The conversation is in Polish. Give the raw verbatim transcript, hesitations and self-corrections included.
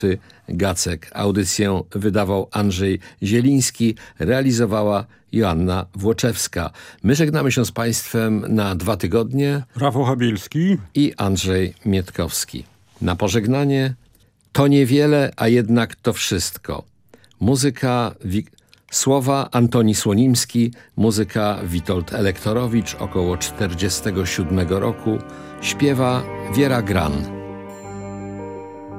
Gacek. Audycję wydawał Andrzej Zieliński, realizowała Joanna Włoczewska. My żegnamy się z Państwem na dwa tygodnie. Rafał Habielski i Andrzej Mietkowski. Na pożegnanie to niewiele, a jednak to wszystko. Muzyka, wi- słowa Antoni Słonimski, muzyka Witold Elektorowicz, około czterdziestego siódmego roku, śpiewa Wiera Gran.